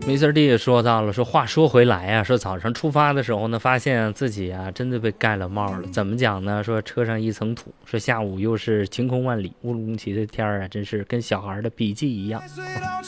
Mr. D 也说到了，说话说回来啊，说早上出发的时候呢，发现自己啊真的被盖了帽了。怎么讲呢？说车上一层土，说下午又是晴空万里，乌鲁木齐的天儿啊，真是跟小孩的笔记一样。